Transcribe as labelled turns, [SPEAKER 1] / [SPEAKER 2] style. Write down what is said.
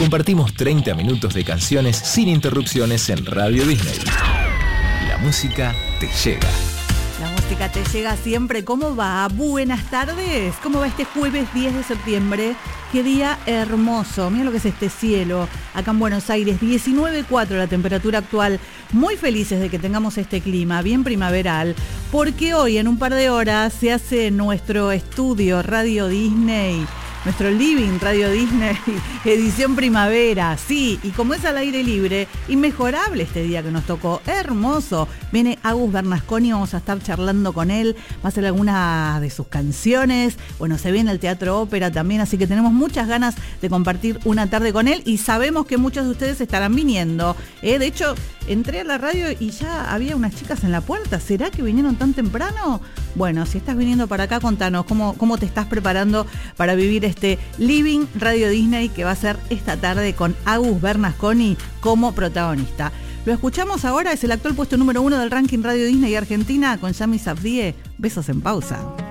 [SPEAKER 1] Compartimos 30 minutos de canciones sin interrupciones en Radio Disney. La música te llega.
[SPEAKER 2] La música te llega siempre. ¿Cómo va? Buenas tardes. ¿Cómo va este jueves 10 de septiembre? Qué día hermoso. Mira lo que es este cielo. Acá en Buenos Aires, 19,4 la temperatura actual. Muy felices de que tengamos este clima bien primaveral, porque hoy en un par de horas se hace nuestro estudio Radio Disney. Nuestro Living Radio Disney, edición primavera, sí, y como es al aire libre, inmejorable este día que nos tocó, hermoso. Viene Agus Bernasconi, vamos a estar charlando con él, va a hacer algunas de sus canciones, bueno, se viene el Teatro Ópera también, así que tenemos muchas ganas de compartir una tarde con él y sabemos que muchos de ustedes estarán viniendo. De hecho, entré a la radio y ya había unas chicas en la puerta, ¿será que vinieron tan temprano? Bueno, si estás viniendo para acá, contanos cómo te estás preparando para vivir este Living Radio Disney que va a ser esta tarde con Agus Bernasconi como protagonista. Lo escuchamos ahora, es el actual puesto número 1 del ranking Radio Disney Argentina con Yami Safdie. Besos en pausa.